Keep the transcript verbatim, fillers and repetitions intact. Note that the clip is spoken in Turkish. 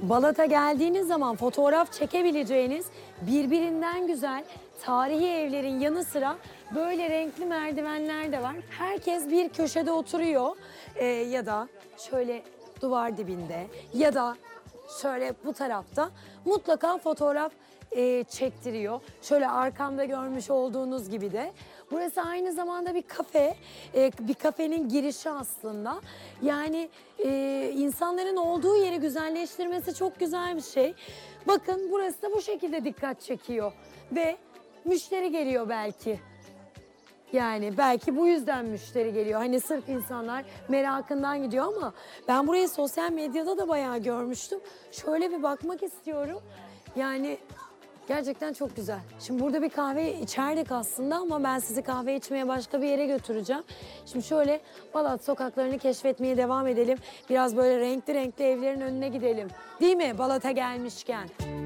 Balat'a geldiğiniz zaman fotoğraf çekebileceğiniz birbirinden güzel tarihi evlerin yanı sıra böyle renkli merdivenler de var. Herkes bir köşede oturuyor Ee, ya da şöyle duvar dibinde ya da şöyle bu tarafta mutlaka fotoğraf e, çektiriyor. Şöyle arkamda görmüş olduğunuz gibi de. Burası aynı zamanda bir kafe, e, bir kafenin girişi aslında. Yani e, insanların olduğu yeri güzelleştirmesi çok güzel bir şey. Bakın burası da bu şekilde dikkat çekiyor ve müşteri geliyor belki. Yani belki bu yüzden müşteri geliyor. Hani sırf insanlar merakından gidiyor ama ben burayı sosyal medyada da bayağı görmüştüm. Şöyle bir bakmak istiyorum. Yani gerçekten çok güzel. Şimdi burada bir kahve içerdik aslında ama ben sizi kahve içmeye başka bir yere götüreceğim. Şimdi şöyle Balat sokaklarını keşfetmeye devam edelim. Biraz böyle renkli renkli evlerin önüne gidelim. Değil mi Balat'a gelmişken?